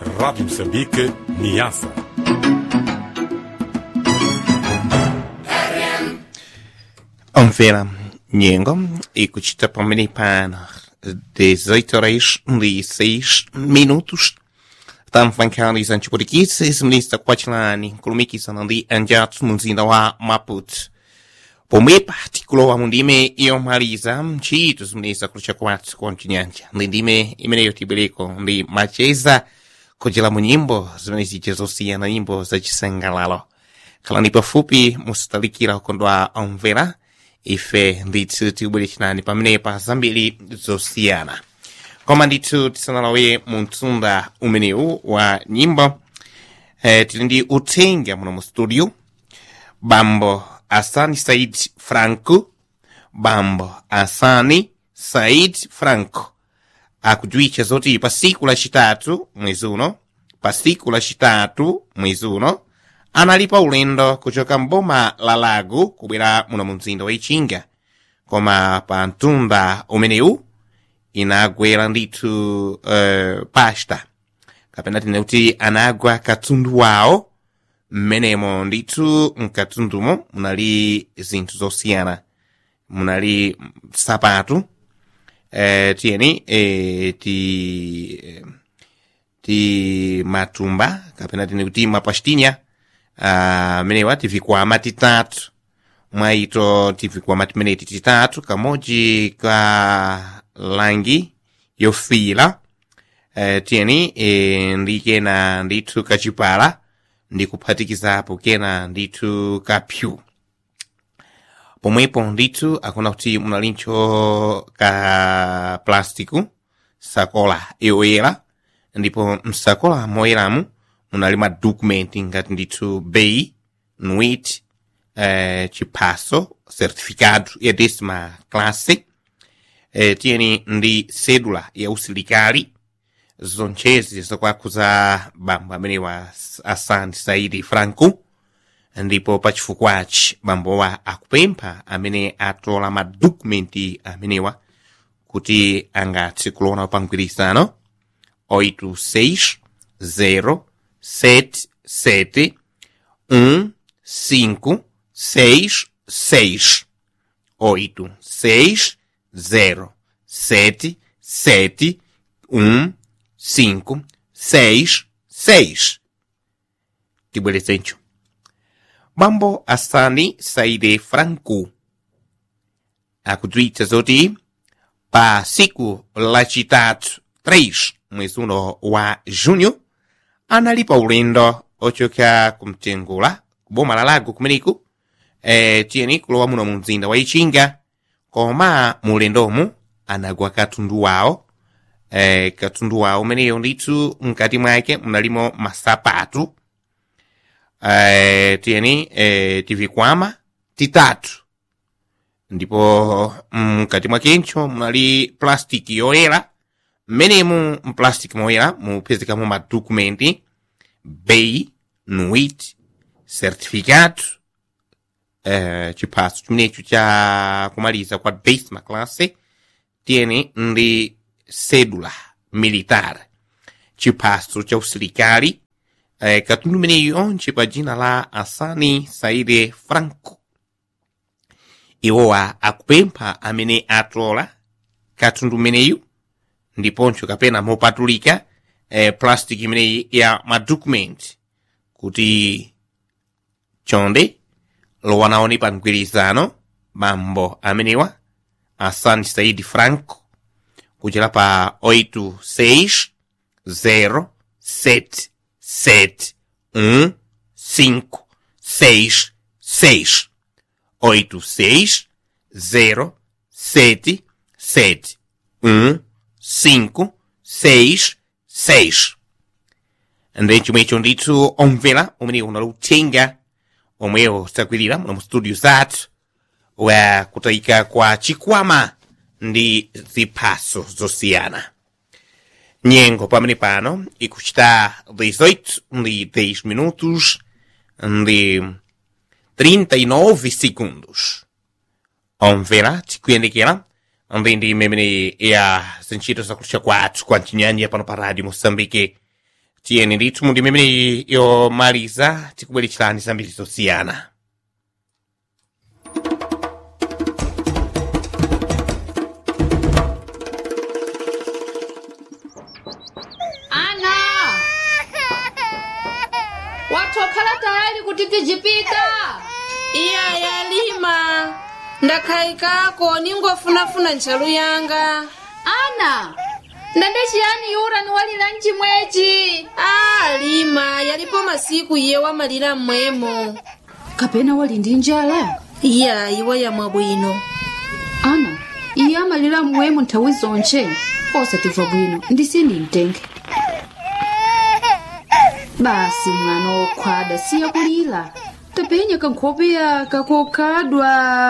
Rádio Moçambique, Niassa. Omvera nyengo ikuchita pamene pano 18h06. Tamfankhaniza mchiputikitsi iziminista kukwachilani kulumikizana ndi anjathu mu mzinda wa Maputo. Pomwepa tikulowa mu ndime yomaliza ntchito ziminista kulicha kwathu konchinyanja ndi ndime imeneyo tibwereko ndi macheza kuchera mu nyimbo zimene zija zosiyana, nyimbo zachisangalalo. Khalani pafupi musatalikira ukondwa omvera, ife ndithu tibwerekerani pamenepa zambiri zosiyana. Koma ndithu tisanalowe mu mtunda umenewu wa nyimbo, tili ndi uthenga muno mu studio. Bambo Asani Said Franco, Bambo Asani Said Franco akujuicha zoti pa siku lachitatu mwezi uno analipa ulendo kuchoka mboma la Lago kubwera muno mu mzinda wa Ichinga. Koma pa mtunda umenewu inagwera ndithu pasta kapena tine kuti anagwa katundu wawo, mmenemo ndithu mkatundumo munali zinthu zosiyana, munali sapatu, ti matumba kapena tine kuti mapashtinya, menewa tivikwama titatu mwaito, tivikwama timeneti titatu, kamoji ka langi yofila, ndi kena ndithu kachipala ndi kuphatikizapo kena ndithu kapyu. Pomwepo ndithu akuna kuti munalincho ka plastiku sakola yoyera, ndipo msakola moyeramu munali madokumenti ngati ndithu bei, nuit, chipaso, certificado ya 10ª classe, ndi cedula ya usilikali. Zonchezi zokwakuza bambo amenewa Asani Saidi Franco, ndipo pachifukwachi bambowa akupempha amene atola madokumenti amenewa kuti angathe kulona pangwirizano 860771566 860771566. Tibwerezencho. Bambo Asani Saidi Franco akujuicha zoti pa siku lachitatu 3 mwezi uno wa junho analipa ulendo ochoka kumtengula kuboma la Lago kumeneko, kulowa muno mu mzinda wa Ichinga. Koma mulendomu anagwa katundu wawo, katundu wawo umeneyo ndithu mkati mwake munalimo masapatu, tivikwama titatu, ndipo mkati mwakencho munali plastiki yoyera, mmenemu mplastiki moyera mupezekamo madokumenti, bei, nuit, certificado, chipaso chimenecho cha kumaliza kwa 10ª classe, ndi cedula militar, chipaso cha usilikali, katundu meneyo yonche pa jina la Asani Saidi Franco. Iwowa akupempha amene atola katundu meneyo ndiponcho kapena mopatulika plastiki meneyi ya madokumenti kuti chonde lowanaoni pa mgwirizano bambo amenewa Asani Saidi Franco kuchera pa 860771566 860771566. Ndechomwecho ndithu omvera umene unali uthenga omwewo takwirira muno mu studio zathu wa kutayika kwa chikwama ndi ziphaso zosiyana. Nyengo pamene pano ikuchita 18 minutos ndi 39 segundos. Omvera tikuyendekera ndi mmene ya zinchito zakulisha kwathu kwa chinyanja pano pa Radio Moçambique tiyeni ndithu mu ndimene yomaliza tikubweretserani zambiri zosiyana. Ana! Watokhala tayari kuti tijipita? Iya Lima. Ndakhaikako ningofunafuna ntchalu yanga. Ana! Ndande chiyani yura niwalira mchimwechi? Lima, yalipo masiku iye wamalira mmwemo. Kapena wali ndi njala? Iya, iwa yamwa bwino. Ana, iye amalira mmwemo nthawi zonche. Osatimva bwino, ndisini mtenge. Basi mwana wokhwada siya kulira. Tapenya kankhope yaka kokhadwa.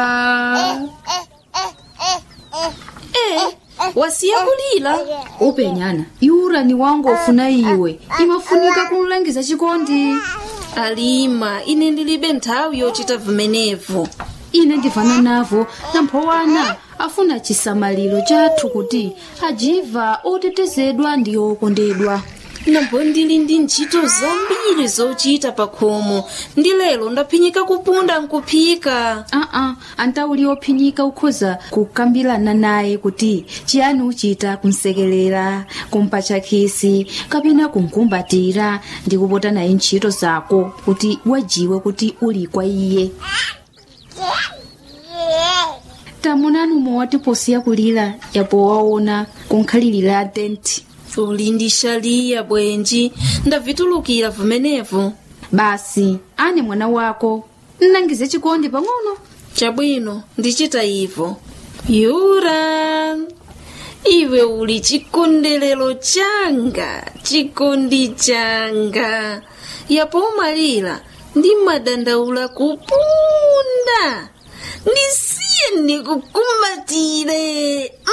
Wasiya kulira? Upenyana, yura ni wangu ofuna iwe. Imafunika kumulangiza chikondi. Alima, ine ndilibe nthawi yochita vimenevo. Ine ndivana navo namphowana afuna chisamaliro chathu kuti ajiva otetezedwa ndi okondedwa. Nambo ndili ndi ntchito zambiri zochita pakhomo. Ndi lero ndaphinyika kupunda nkuphika. Antauli ophinyika ukhoza kukambirana naye kuti chiyani uchita kumsekelera, kumpatcha khisi, kapena kumkumbatira ndi kupota naye ntchito zako kuti wajiwe kuti uli kwa iye. Tamunani umowati posi yakulira yapo waona kunkhalirira tenti. Uli ndi shaliya bwenji, ndavitulukira vimenevo. Basi, ane mwana wako, nnangize chikondi pang'ono. Chabwino, ndichita ivo. Yura, iwe uli chikondelero changa, chikondi changa. Yapo umalira, ndi madandaula kupunda. Ndisiye ndikukumbatire.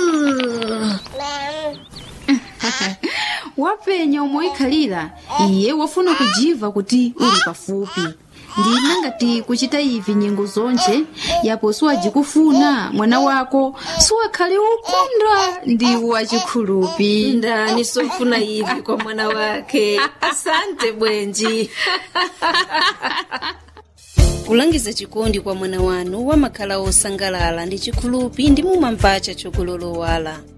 Wapenya umoikhalira, iye wafuna kujiva kuti uli pafupi. Ndina ngati kuchita ivi nyengo zonche, yapo siwajikufuna mwana wako, siwakhale ukondwa ndi wachikhulupi. Ndani sofuna ivi kwa mwana wake. Asante bwenji. Kulangiza chikondi kwa mwana wanu wamakhala osangalala ndi chikhulupi ndi mumamvacha chokulolowala.